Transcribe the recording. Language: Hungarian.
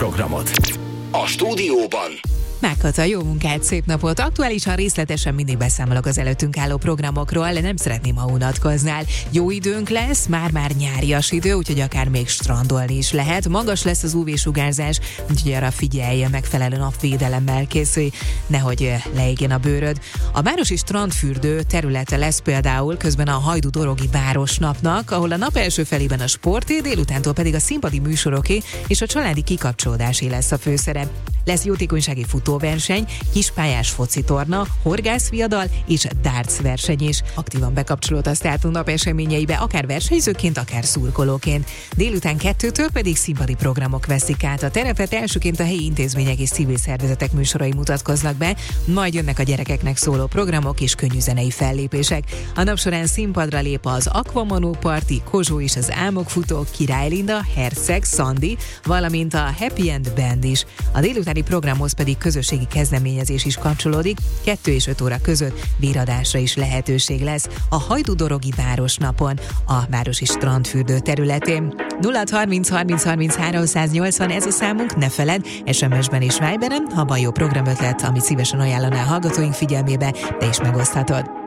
programot. A stúdióban Mágkata, jó munkát, szép napot! Aktuálisan, részletesen mindig beszámolok az előttünk álló programokról, nem szeretném, ha unatkoznál. Jó időnk lesz, már nyárias idő, úgyhogy akár még strandolni is lehet. Magas lesz az UV-sugárzás, úgyhogy arra figyelj, megfelelő napvédelemmel készülj, nehogy leégjen a bőröd. A városi strandfürdő területe lesz például közben a Hajdú-Dorogi Városnapnak, ahol a nap első felében a sporté, délutántól pedig a színpadi műsoroké és a családi kikapcsolódásé lesz a főszerep. Lesz jótékonysági futóverseny, kispályás focitorna, horgászviadal és darts verseny is. Aktívan bekapcsolódhatsz tehát a nap eseményeibe, akár versenyzőként, akár szurkolóként. Délután 2-től pedig színpadi programok veszik át a terepet, elsőként a helyi intézmények és civil szervezetek műsorai mutatkoznak be, majd jönnek a gyerekeknek szóló programok és könnyűzenei fellépések. A nap során színpadra lép az Aquamanó Party, Kozsó és az Álmokfutó, Király Linda, Herceg, Szandi, valamint a Happy End Band is. A délutáni programhoz pedig közösségi kezdeményezés is kapcsolódik, 2 és 5 óra között béradásra is lehetőség lesz a Hajdú-Dorogi Városnapon, a városi strandfürdő területén. 0630 30 30 380 ez a számunk, ne feledd, SMS-ben és Viberen, ha van jó programötlet, amit szívesen ajánlanál hallgatóink figyelmébe, te is megoszthatod.